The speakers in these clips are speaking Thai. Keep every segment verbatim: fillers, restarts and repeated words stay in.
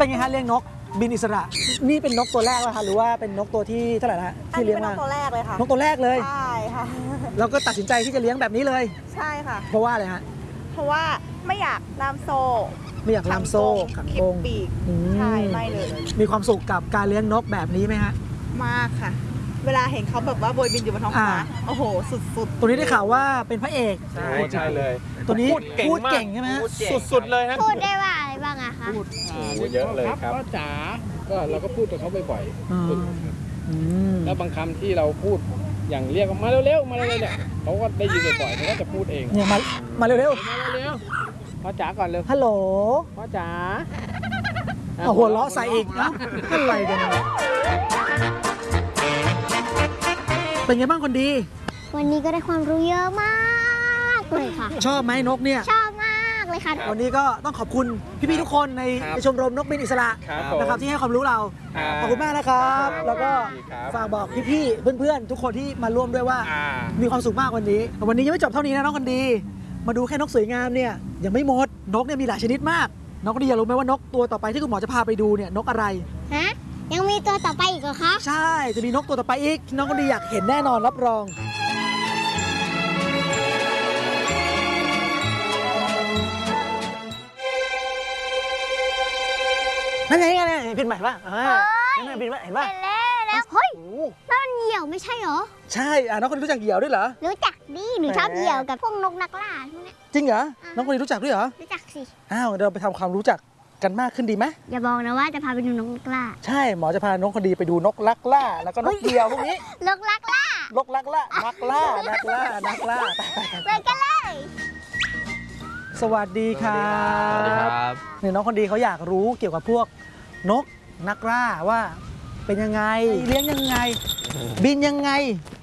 เป็นไงฮะเลี้ยงนกบินอิสระนี่เป็นนกตัวแรกแล้วคะหรือว่าเป็นนกตัวที่เท่าไหร่ละที่เลี้ยงมานกตัวแรกเลยค่ะนกตัวแรกเลยใช่ค่ะเราก็ตัดสินใจที่จะเลี้ยงแบบนี้เลยใช่ค่ะเพราะว่าอะไรฮะเพราะว่าไม่อยากล่ามโซ่ไม่อยากล่ามโซ่ขังกรงปีกใช่ไม่เลยมีความสุขกับการเลี้ยงนกแบบนี้ไหมฮะมากค่ะเวลาเห็นเขาแบบว่าโบยบินอยู่บนท้องฟ้าโอ้โหสุดๆตัวนี้ได้ข่าวว่าเป็นพระเอกใช่ใช่เลยตัวนี้พูดเก่งใช่ไหมสุดๆเลยฮะพูดได้ว่าอะไรบ้างอะคะพูดเยอะเลยครับก็จ๋าก็เราก็พูดกับเขาบ่อยๆแล้วบางคำที่เราพูดอย่างเรียกมาเร็วๆมาเร็วๆเนี่ยเขาก็ได้ยินบ่อยๆเขาก็จะพูดเองเนี่ยมามาเร็วๆมาเร็วๆพ่อจ๋าก่อนเลยฮัลโหลพ่อจ๋าหัวเราะใส่อีกนะอะไรกันเป็นไงบ้างคนดีวันนี้ก็ได้ความรู้เยอะมากเลยค่ะชอบไหมนกเนี่ยชอบมากเลยค่ะวันนี้ก็ต้องขอบคุณพี่ๆทุกคนในชมรมนกบินอิสระนะครับที่ให้ความรู้เราขอบคุณมากนะครับแล้วก็ฝากบอกพี่ๆเพื่อนๆทุกคนที่มาร่วมด้วยว่ามีความสุขมากวันนี้วันนี้ยังไม่จบเท่านี้นะน้องคนดีมาดูแค่นกสวยงามเนี่ยยังไม่หมดนกเนี่ยมีหลายชนิดมากน้องคนดีอยากรู้ไหมว่านกตัวต่อไปที่คุณหมอจะพาไปดูเนี่ยนกอะไรฮะยังมีตัวต่อไปอีกเหรอคะใช่จะมีนกตัวต่อไปอีกน้องคนดีอยากเห็นแน่นอนรับรองนั่นไงนั่นไงบินใหม่ป่ะนั่นไงบินใหม่เห็นป่ะเห็นแล้วแล้วเฮ้ยนั่นเหยี่ยวไม่ใช่เหรอใช่อ่ะน้องคนดีรู้จักเหยี่ยวด้วยเหรอรู้จักดิหนูชอบเหยี่ยวกับพวกนกนักล่าพวกนี้จริงเหรอน้องคนดีรู้จักด้วยเหรอรู้จักสิอ้าวเราไปทำความรู้จักกันมากขึ้นดีไหมอย่าบอกนะว่าจะพาไปดูนกนักล่าใช่หมอจะพาน้องคนดีไปดูนกลักล่าแล้วก็นกเหยี่ยวพวกนี้นกลักล่านกลักล่านักล่านักล่านักล่าไปกันเลยสวัสดีครับสวัสดีครับเนี่ยน้องคนดีเขาอยากรู้เกี่ยวกับพวกนกนักล่าว่าเป็นยังไงเลี้ยงยังไงบินยังไง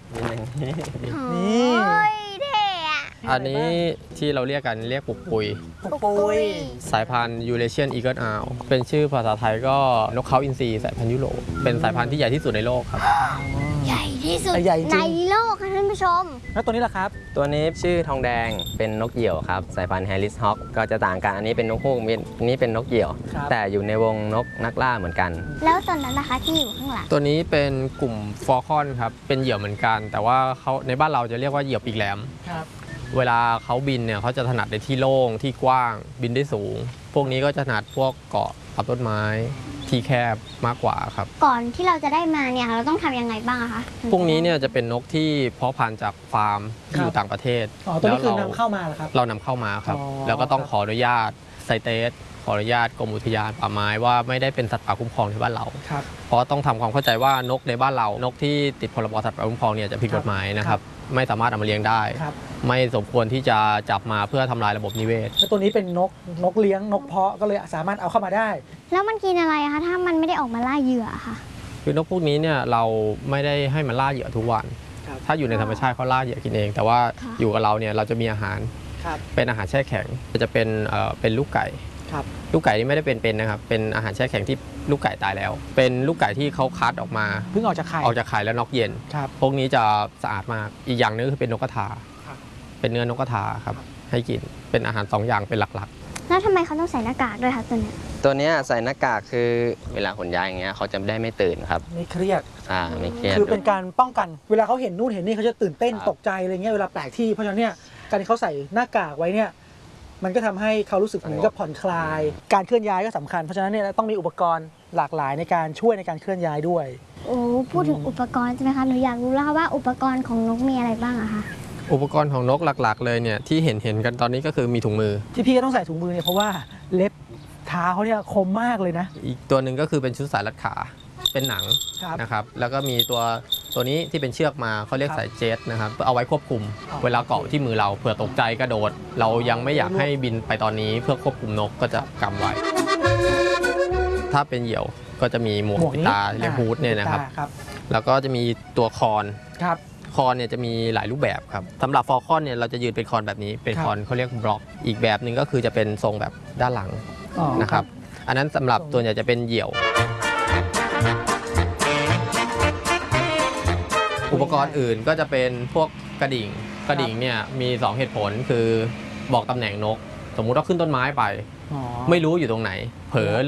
นี่อันนี้ที่เราเรียกกันเรียกปุกปุยปุกปุยสายพันธุ์ยูเรเชียนอีเกิลอาวเป็นชื่อภาษาไทยก็นกเขาอินทรีสายพันธุ์ยุโรปเป็นสายพันธุ์ที่ใหญ่ที่สุดในโลกครับใหญ่ที่สุดในโลกค่ะท่านผู้ชมแล้วตัวนี้ล่ะครับตัวนี้ชื่อทองแดงเป็นนกเหยี่ยวครับสายพันธุ์แฮร์ริสฮอคก็จะต่างกันอันนี้เป็นนกฮูกอันนี้เป็นนกเหยี่ยวแต่อยู่ในวงนกนักล่าเหมือนกันแล้วตัวนั้นนะคะที่อยู่ข้างหลังตัวนี้เป็นกลุ่มฟอลคอนครับเป็นเหยี่ยวเหมือนกันแต่ว่าเขาในบ้านเราจะเรียกว่าเหยี่ยวปีกแหลมเวลาเขาบินเนี่ยเขาจะถนัดในที่โล่งที่กว้างบินได้สูงพวกนี้ก็จะถนัดพวกเกาะกับต้นไม้ที่แคบมากกว่าครับก่อนที่เราจะได้มาเนี่ยเราต้องทำยังไงบ้างคะพวกนี้เนี่ยจะเป็นนกที่เพาะพันธุ์จากฟาร์มที่อยู่ต่างประเทศแล้วเรานำเข้ามาเหรอครับเรานำเข้ามาครับแล้วก็ต้องขออนุญาตไซเตสขออนุญาตกรมอุทยานป่าไม้ว่าไม่ได้เป็นสัตว์ป่าคุ้มครองในบ้านเราเพราะต้องทำความเข้าใจว่านกในบ้านเรานกที่ติดพรบสัตว์ป่าคุ้มครองเนี่ยจะผิดกฎหมายนะครับไม่สามารถเอามาเลี้ยงได้ไม่สมควรที่จะจับมาเพื่อทำลายระบบนิเวศแล้วตัวนี้เป็นนกนกเลี้ยงนกเพาะก็เลยสามารถเอาเข้ามาได้แล้วมันกินอะไรคะถ้ามันไม่ได้ออกมาล่าเหยื่อค่ะคือนกพวกนี้เนี่ยเราไม่ได้ให้มันล่าเหยื่อทุกวันถ้าอยู่ในธรรมชาติเขาล่าเหยื่อกินเองแต่ว่าอยู่กับเราเนี่ยเราจะมีอาหารเป็นอาหารแช่แข็งจะเป็นเป็นลูกไก่ลูกไก่นี่ไม่ได้เป็นเป็นนะครับเป็นอาหารแช่แข็งที่ลูกไก่ตายแล้วเป็นลูกไก่ที่เขาคัดออกมาเพิ่งออกจากไข่ออกจากไข่แล้วนอกเย็นพวกนี้จะสะอาดมากอีกอย่างนึงคือเป็นนกกระทาเป็นเนื้อนกกระทาครับให้กินเป็นอาหารสองอย่างเป็นหลักๆแล้วทำไมเขาต้องใส่หน้ากากด้วยคะตัวนี้ตัวนี้ใส่หน้ากากคือเวลาขนย้ายอย่างเงี้ยเขาจะได้ไม่ตื่นครับไม่เครียดอ่าไม่เครียดคือเป็นการป้องกันเวลาเขาเห็นนู่นเห็นนี่เขาจะตื่นเต้นตกใจอะไรเงี้ยเวลาแปลกที่เพราะฉะนั้นเนี่ยการที่เขาใส่หน้ากากไว้เนี่ยมันก็ทำให้เขารู้สึกเหมือนกับผ่อนคลายการเคลื่อนย้ายก็สำคัญเพราะฉะนั้นเนี่ยต้องมีอุปกรณ์หลากหลายในการช่วยในการเคลื่อนย้ายด้วยโอ้พูดถึงอุปกรณ์ใช่ไหมคะหนูอยากรู้แล้วว่าอุปกรณ์ของนกมีอะไรบ้างอะคะอุปกรณ์ของนกหลักๆเลยเนี่ยที่เห็นเห็นกันตอนนี้ก็คือมีถุงมือที่พี่ก็ต้องใส่ถุงมือเนี่ยเพราะว่าเล็บเท้าเขาเนี่ยคมมากเลยนะอีกตัวหนึ่งก็คือเป็นชุดสายรัดขาเป็นหนังนะครับแล้วก็มีตัวตัวนี้ที่เป็นเชือกมาเขาเรียกสายเจ็ตนะครับเอาไว้ควบคุมเวลาเกาะที่มือเราเผื่อตกใจกระโดดเรายังไม่อยากให้บินไปตอนนี้เพื่อควบคุมนกก็จะกำไว้ถ้าเป็นเหยี่ยวก็จะมีหมวกปิดตาเรียกฮูดเนี่ยนะครับแล้วก็จะมีตัวคอนคอนเนี่ยจะมีหลายรูปแบบครับสำหรับฟอลคอนเนี่ยเราจะยืนเป็นคอนแบบนี้เป็นคอนเขาเรียกบล็อกอีกแบบหนึ่งก็คือจะเป็นทรงแบบด้านหลังนะครับอันนั้นสำหรับตัวใหญ่จะเป็นเหยี่ยวอุปกรณ์อื่นก็จะเป็นพวกกระดิ่งกระดิ่งเนี่ยมีสองเหตุผลคือบอกตำแหน่งนกสมมุติว่าขึ้นต้นไม้ไปไม่รู้อยู่ตรงไหนเผลอ